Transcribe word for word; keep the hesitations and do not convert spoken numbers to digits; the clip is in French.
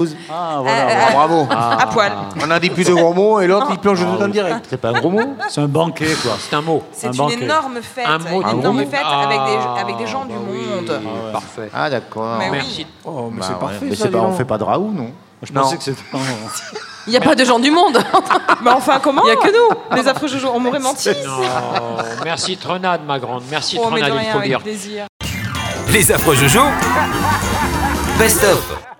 Ah, voilà. Euh, Bravo. À poil. On a dit plus de gros mots et l'autre il plonge tout en direct. C'est pas un gros mot, c'est un banquet, quoi. C'est un mot. C'est Un une banquet. énorme fête. Un mot une de énorme mot. fête Ah, avec, des, avec des gens bah du oui. monde. Ah ouais. Parfait. Ah d'accord. Mais oui. Merci. Oh, mais Bah c'est ouais, parfait mais ça. c'est pas, dis on donc. fait pas de Raoult, non Je Non. pensais que c'était. Il n'y a pas de gens du monde. Mais enfin, comment Il y a que nous. Les affreux joujou, on m'aurait menti. Non, merci Trenade, ma grande. Merci Oh, mais de Trenade, il rien, faut avec dire. plaisir. Les affreux Jojo, best of.